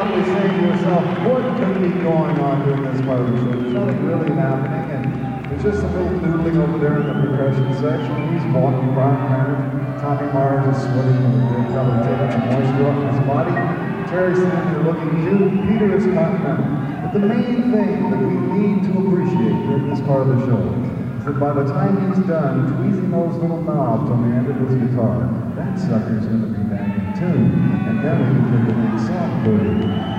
probably saying to yourself, what could be going on during this part of the show? There's nothing really happening, and there's just a little noodling over there in the percussion section. He's walking around kind of. Tommy Mars is sweating a little bit, probably taking some moisture off his body. Terry's sitting there looking cute. Peter is continental. But the main thing that we need to appreciate during this part of the show is that by the time he's done tweezing those little knobs on the end of his guitar, that sucker's going to be back in tune. And then we can play the next song for you.